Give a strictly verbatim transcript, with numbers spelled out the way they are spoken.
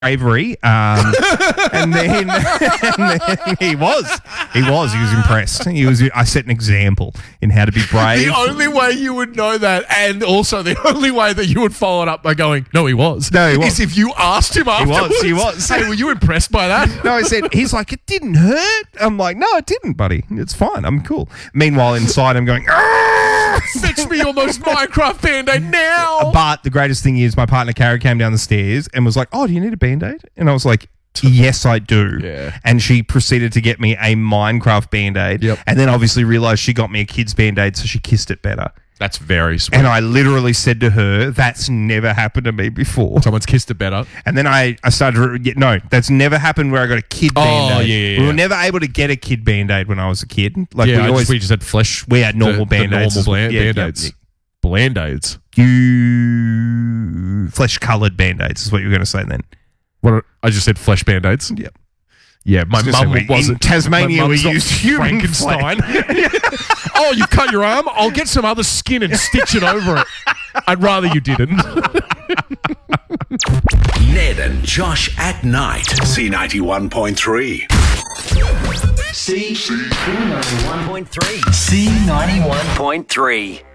bravery, um, and, then, and then he was, he was, he was impressed. He was. I set an example in how to be brave. The only way you would know that, and also the only way that you would follow it up by going, "No, he was." No, he was. Is if you asked him afterwards. He was. He was. Hey, were you impressed by that? No, I said. He's like, it didn't hurt. I'm like, no, it didn't, buddy. It's fine. I'm cool. Meanwhile, inside, I'm going. Fetch me your most Minecraft Band-Aid now. But the greatest thing is my partner Carrie came down the stairs and was like, oh, do you need a Band-Aid? And I was like, yes, I do. Yeah. And she proceeded to get me a Minecraft Band-Aid. Yep. And then obviously realised she got me a kid's Band-Aid, so she kissed it better. That's very sweet. And I literally said to her, that's never happened to me before. Someone's kissed it better. And then I, I started to, re- no, that's never happened where I got a kid Oh, Band-Aid. yeah, yeah, We were yeah. never able to get a kid Band-Aid when I was a kid. Like yeah, we I always, just, we just had flesh. we had normal the, the Band-Aids. normal bland, Yeah, yeah, Band-Aids. yeah. Bland-Aids. You flesh-coloured Band-Aids is what you were going to say then. What are, I just said flesh Band-Aids. Yep. Yeah, my I was gonna mum say, we- wasn't. in Tasmania, my we mum's not used human Frankenstein. Oh, you cut your arm? I'll get some other skin and stitch it over it. I'd rather you didn't. Ned and Josh at night. C ninety-one point three. C ninety-one point three. C ninety-one point three.